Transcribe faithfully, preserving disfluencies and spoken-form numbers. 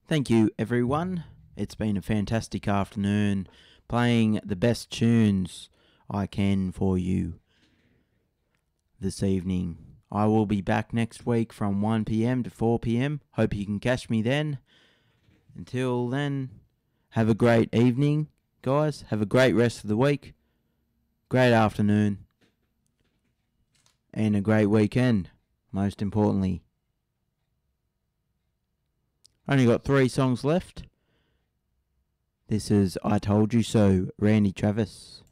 Thank you, everyone. It's been a fantastic afternoon playing the best tunes I can for you this evening. I will be back next week from one p.m. to four p.m. Hope you can catch me then. Until then, have a great evening, guys. Have a great rest of the week. Great afternoon. And a great weekend, most importantly. Only got three songs left. This is I Told You So, Randy Travis.